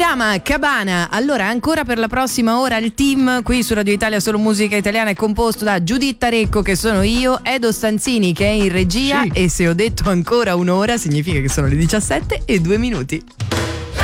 Irama, Cabana. Allora, ancora per la prossima ora il team qui su Radio Italia Solo Musica Italiana è composto da Giuditta Recco, che sono io, Edo Stanzini, che è in regia, sì. E se ho detto ancora un'ora significa che sono le 17:02.